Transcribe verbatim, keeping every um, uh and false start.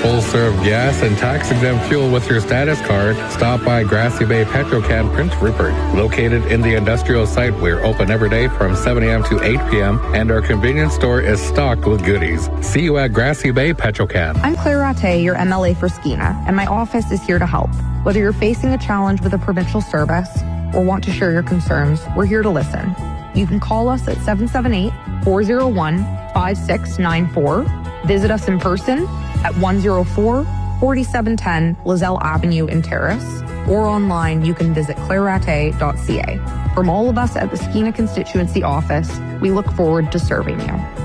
full-serve gas and tax-exempt fuel with your status card, stop by Grassy Bay Petrocan Prince Rupert. Located in the industrial site, we're open every day from seven a.m. to eight p.m., and our convenience store is stocked with goodies. See you at Grassy Bay Petrocan. I'm Claire Ratte, your M L A for Skeena, and my office is here to help. Whether you're facing a challenge with a provincial service or want to share your concerns, we're here to listen. You can call us at seven seven eight, four oh one, five six nine four. Visit us in person at one oh four, forty-seven ten Lozelle Avenue in Terrace, or online you can visit claire ratte dot c a. From all of us at the Skeena Constituency Office, we look forward to serving you.